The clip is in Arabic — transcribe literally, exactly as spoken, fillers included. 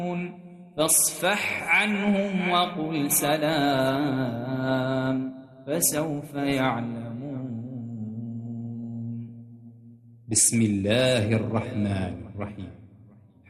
فاصفح عنهم وقل سلام فسوف يعلمون. بسم الله الرحمن الرحيم.